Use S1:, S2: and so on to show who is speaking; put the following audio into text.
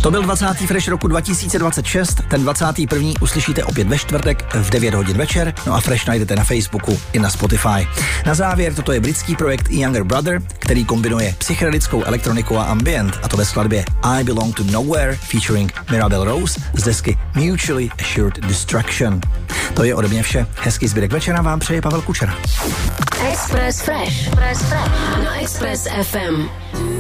S1: To byl 20. Fresh roku 2026, ten 21. uslyšíte opět ve čtvrtek v 9 hodin večer, no a Fresh najdete na Facebooku i na Spotify. Na závěr, toto je britský projekt Younger Brother, který kombinuje psychedelickou elektroniku a ambient, a to ve skladbě I Belong to Nowhere featuring Mirabelle Rose z desky Mutually Assured Destruction. To je ode mě vše. Hezký zbytek večera vám přeje Pavel Kučera.
S2: Express Fresh na Express FM.